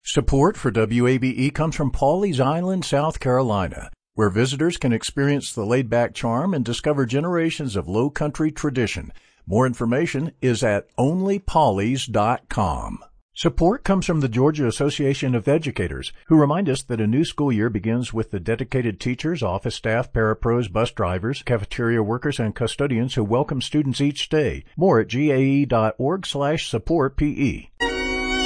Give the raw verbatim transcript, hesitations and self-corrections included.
Support for W A B E comes from Pawleys Island, South Carolina, where visitors can experience the laid-back charm and discover generations of low country tradition. More information is at only pawleys dot com. Support comes from the Georgia Association of Educators, who remind us that a new school year begins with the dedicated teachers, office staff, parapros, bus drivers, cafeteria workers, and custodians who welcome students each day. More at G A E dot org slash support P E.